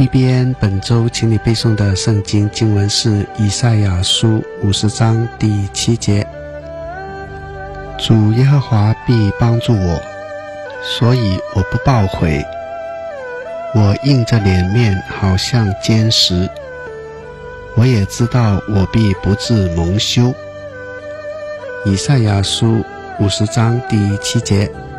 BBN 本周请你背诵的圣经经文是以赛亚书50章第7节。主耶和华必帮助我，所以我不抱悔。我硬着脸面好像坚石，我也知道我必不致蒙羞。以赛亚书50章第7节。